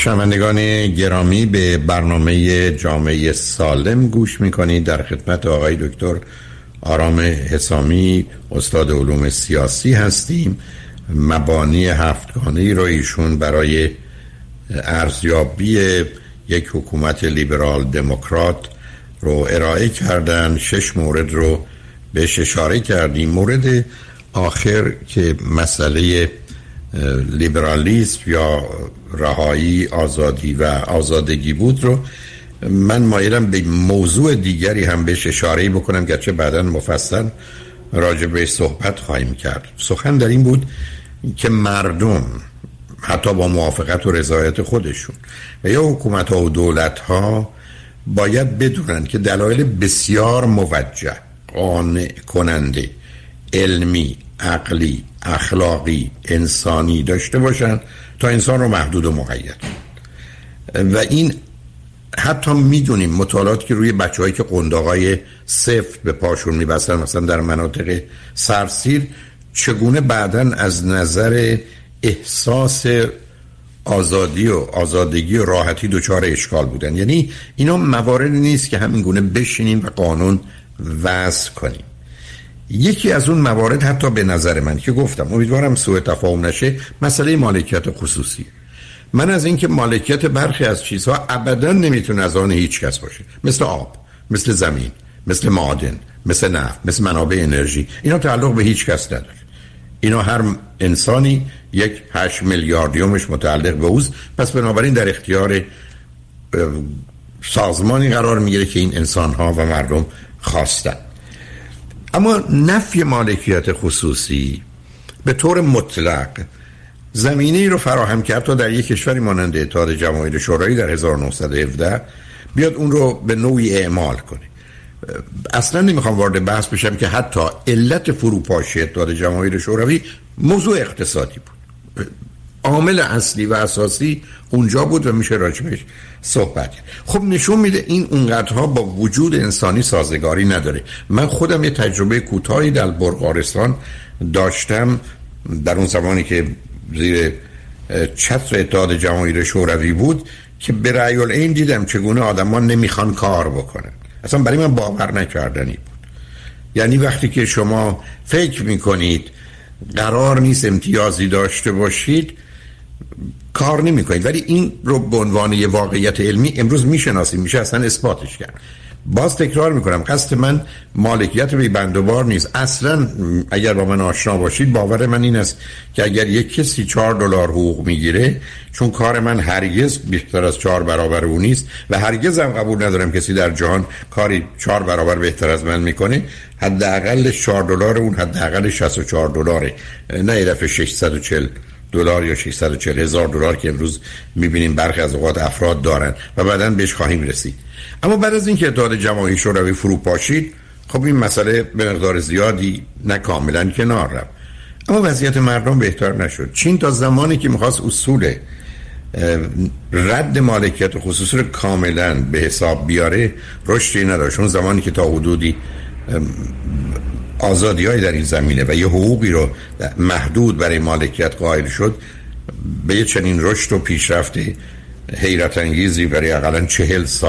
شنوندگان گرامی، به برنامه جامعه سالم گوش میکنید. در خدمت آقای دکتر آرام حسامی، استاد علوم سیاسی هستیم. مبانی هفتگانه‌ای رو ایشون برای ارزیابی یک حکومت لیبرال دموکرات رو ارائه کردن. 6 مورد رو بهش اشاره کردیم. مورد آخر که مسئله لیبرالیسم یا رهایی، آزادی و آزادگی بود رو من مایلم به موضوع دیگری هم بهش اشاره بکنم، گرچه بعداً مفصل راجع بهش صحبت خواهیم کرد. سخن در این بود که مردم حتی با موافقت و رضایت خودشون و یا حکومت‌ها و دولت‌ها باید بدونن که دلایل بسیار موجه، قانع کننده، علمی، عقلی، اخلاقی، انسانی داشته باشن تا انسان رو محدود و مقید. و این حتی میدونیم مطالعات که روی بچه‌هایی که قنداقای سفت به پاشون میبستن مثلا در مناطق سرسیر، چگونه بعداً از نظر احساس آزادی و آزادگی و راحتی دچار اشکال بودن. یعنی اینا مواردی نیست که همین گونه بشینیم و قانون وضع کنیم. یکی از اون موارد حتی به نظر من که گفتم، امیدوارم سوء تفاهم نشه، مسئله مالکیت خصوصی. من از اینکه مالکیت برخی از چیزها ابدا نمیتونه از آن هیچ کس باشه، مثل آب، مثل زمین، مثل معادن، مثل نفت، مثل منابع انرژی، اینا تعلق به هیچ کس نداره. اینا هر انسانی 8 میلیاردیومش متعلق به اوست، پس بنابراین در اختیار سازمانی قرار میگیره که این انسان‌ها و مردم خواستن. اما نفی مالکیت خصوصی به طور مطلق زمینه‌ای رو فراهم کرد تا در یک کشوری مانند اتحاد جماهیر شوروی در 1917 بیاد اون رو به نوعی اعمال کنه. اصلا نمیخوام وارد بحث بشم که حتی علت فروپاشی اتحاد جماهیر شوروی موضوع اقتصادی بود. عامل اصلی و اساسی اونجا بود و میشه راجبش صحبت کرد. خب نشون میده این اونقدرها با وجود انسانی سازگاری نداره. من خودم یه تجربه کوتاهی در بلغارستان داشتم در اون زمانی که زیر چتر اتحاد جماهیر شوروی بود که به رأی العین دیدم چگونه آدما نمیخوان کار بکنن. اصلا برای من باور نکردنی بود. یعنی وقتی که شما فکر میکنید قرار نیست امتیازی داشته باشید، کار نمی کنید، ولی این رو به عنوان یه واقعیت علمی امروز میشناسیم، میشه اصلا اثباتش کرد. باز تکرار میکنم، قصد من مالکیت بی بند و بار نیست. اصلا اگر با من آشنا باشید باور من این است که اگر یک کسی $4 حقوق میگیره، چون کار من هرگز بیشتر از 4 برابر اون نیست و هرگز هم قبول ندارم کسی در جهان کاری 4 برابر بهتر از من میکنه، حداقل $4 اون حداقل $64، نه یه دفعه $640 یا $640,000 که امروز میبینیم برخی از اوقات افراد دارن و بعداً بهش خواهیم رسید. اما بعد از اینکه اتحاد جماهیر شوروی فرو پاشید، خب این مسئله به مقدار زیادی نه کاملا کنار رفت، اما وضعیت مردم بهتر نشد. چین تا زمانی که میخواست اصول رد مالکیت خصوصی رو کاملا به حساب بیاره رشدی نداشت. اون زمانی که تا حدودی آزادی‌های در این زمینه و یه حقوقی رو محدود برای مالکیت قائل شد، به یه چنین رشد و پیشرفت حیرت انگیزی برای حداقل 40 سال